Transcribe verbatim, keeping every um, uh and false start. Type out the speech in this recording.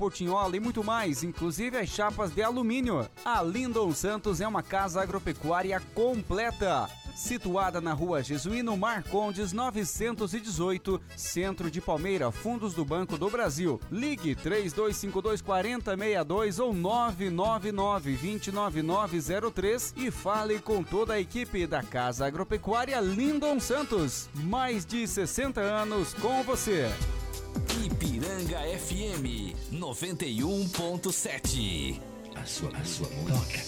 portinhola e muito mais, inclusive as chapas de alumínio. A Lindon Santos é uma casa agropecuária completa. Situada na Rua Jesuíno Marcondes novecentos e dezoito, Centro de Palmeira, Fundos do Banco do Brasil. Ligue três dois cinco dois, quatro zero seis dois ou nove nove nove, dois nove nove zero três e fale com toda a equipe da Casa Agropecuária Lindon Santos. Mais de sessenta anos com você. Ipiranga F M noventa e um ponto sete. A sua, a sua música.